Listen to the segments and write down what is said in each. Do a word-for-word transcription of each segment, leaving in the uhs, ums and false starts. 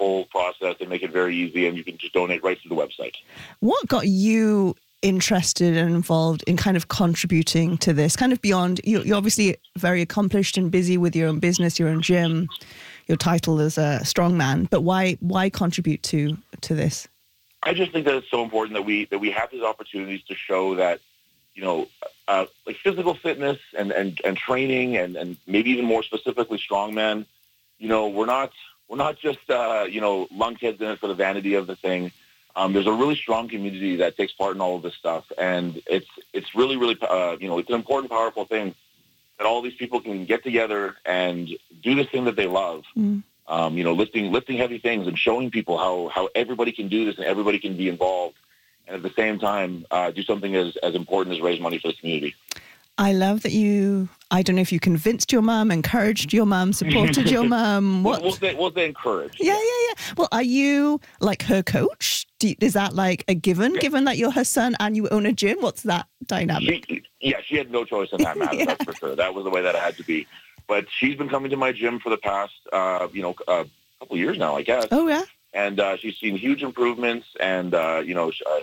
simple process. They make it very easy, and you can just donate right through the website. What got you interested and involved in kind of contributing to this? Kind of beyond, you're, you're obviously very accomplished and busy with your own business, your own gym, your title as a strongman, but why why contribute to to this? I just think that it's so important that we that we have these opportunities to show that, you know, uh, like physical fitness and, and, and training and, and maybe even more specifically strongman, you know, we're not we're not just uh, you know, lunkheads in it for the vanity of the thing. Um, there's a really strong community that takes part in all of this stuff, and it's it's really really uh, you know, it's an important, powerful thing that all these people can get together and do this thing that they love. Mm. Um, you know, lifting lifting heavy things and showing people how how everybody can do this and everybody can be involved, and at the same time uh, do something as as important as raise money for the community. I love that you, I don't know if you convinced your mum, encouraged your mum, supported your mum. What? We'll, we'll, say, we'll say encouraged. Yeah, yeah, yeah. Well, are you like her coach? Do you, is that like a given, yeah. given that you're her son and you own a gym? What's that dynamic? She, yeah, she had no choice in that matter, yeah. That's for sure. That was the way that it had to be. But she's been coming to my gym for the past, uh, you know, a uh, couple of years now, I guess. Oh, yeah? And uh, she's seen huge improvements, and, uh, you know, uh,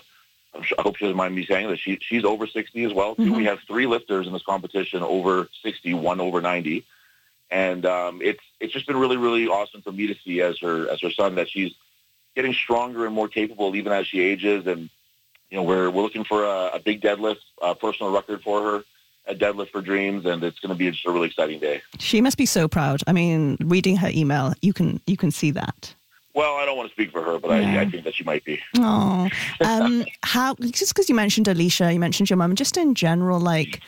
I hope she doesn't mind me saying that she she's over sixty as well. Mm-hmm. We have three lifters in this competition over sixty, one over ninety, and um, it's it's just been really really awesome for me to see as her as her son that she's getting stronger and more capable even as she ages. And you know we're we're looking for a, a big deadlift uh, personal record for her, a deadlift for dreams, and it's going to be just a really exciting day. She must be so proud. I mean, reading her email, you can you can see that. Well, I don't want to speak for her, but yeah. I, I think that she might be. Oh, um, how? Just because you mentioned Alicia, you mentioned your mum, just in general, like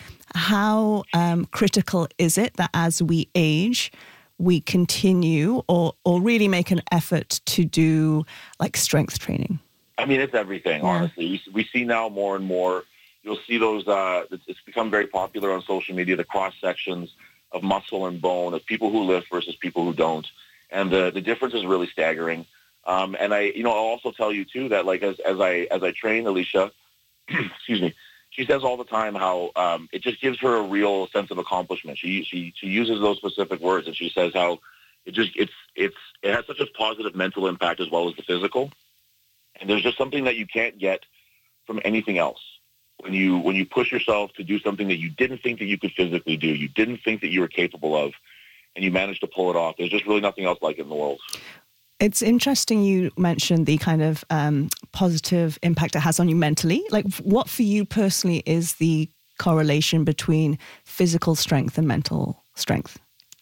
how um, critical is it that as we age, we continue or or really make an effort to do like strength training? I mean, it's everything. Yeah. Honestly, we, we see now more and more. You'll see those. Uh, it's, it's become very popular on social media. The cross sections of muscle and bone of people who lift versus people who don't. And the, the difference is really staggering. Um, and I, you know, I'll also tell you too that like as, as I as I train Alicia, excuse me, she says all the time how um, it just gives her a real sense of accomplishment. She she she uses those specific words, and she says how it just it's it's it has such a positive mental impact as well as the physical. And there's just something that you can't get from anything else when you when you push yourself to do something that you didn't think that you could physically do, you didn't think that you were capable of, and you manage to pull it off. There's just really nothing else like it in the world. It's interesting you mentioned the kind of um, positive impact it has on you mentally. Like what for you personally is the correlation between physical strength and mental strength?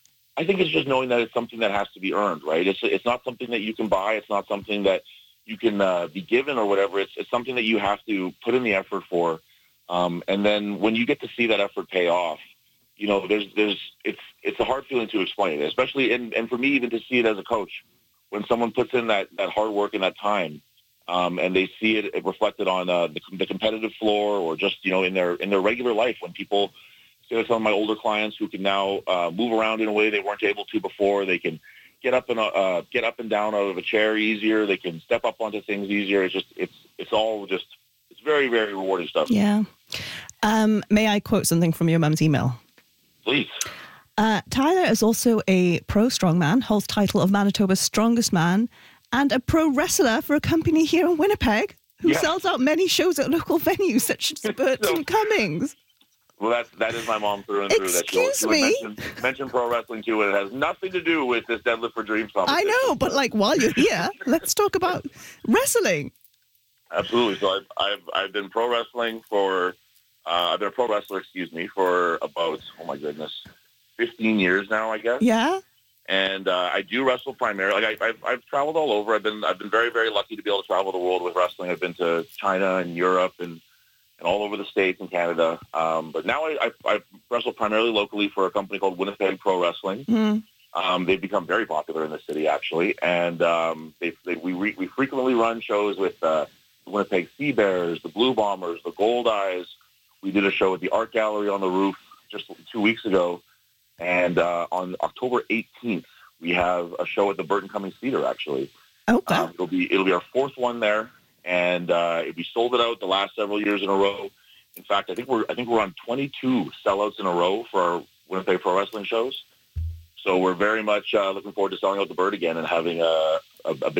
I think it's just knowing that it's something that has to be earned, right? It's it's not something that you can buy. It's not something that you can uh, be given or whatever. It's it's something that you have to put in the effort for. Um, and then when you get to see that effort pay off, you know, there's, there's, it's, it's a hard feeling to explain it, especially, and, and for me, even to see it as a coach, when someone puts in that, that hard work and that time, um, and they see it, it reflected on uh, the, the competitive floor or just, you know, in their, in their regular life, when people, say some of my older clients who can now uh, move around in a way they weren't able to before, they can get up and, uh, get up and down out of a chair easier. They can step up onto things easier. It's just, it's, it's all just, it's very, very rewarding stuff. Yeah. Um, may I quote something from your mum's email? Please. Uh, Tyler is also a pro strongman, holds title of Manitoba's strongest man, and a pro wrestler for a company here in Winnipeg who yeah. sells out many shows at local venues such as Burton so, Cummings. Well, that's, that is my mom through and through. Excuse that me? Mention, mention pro wrestling too, and it has nothing to do with this Deadlift for Dreams competition. I know, but like while you're here, let's talk about wrestling. Absolutely. So I've I've I've been pro wrestling for uh, I've been a pro wrestler, excuse me, for about oh my goodness, fifteen years now, I guess. Yeah. And uh, I do wrestle primarily. Like I, I've I've traveled all over. I've been I've been very very lucky to be able to travel the world with wrestling. I've been to China and Europe and, and all over the States and Canada. Um, but now I I, I wrestle primarily locally for a company called Winnipeg Pro Wrestling. Mm. Um, they've become very popular in the city actually, and um, they, they we re, we frequently run shows with. Uh, the Winnipeg Sea Bears, the Blue Bombers, the Gold Eyes. We did a show at the Art Gallery on the roof just two weeks ago. And uh, on October eighteenth, we have a show at the Burton Cummings Theater, actually. Okay. Um, it'll be it'll be our fourth one there. And uh, we sold it out the last several years in a row. In fact, I think we're I think we're on twenty-two sellouts in a row for our Winnipeg Pro Wrestling shows. So we're very much uh, looking forward to selling out the Bird again and having a, a, a big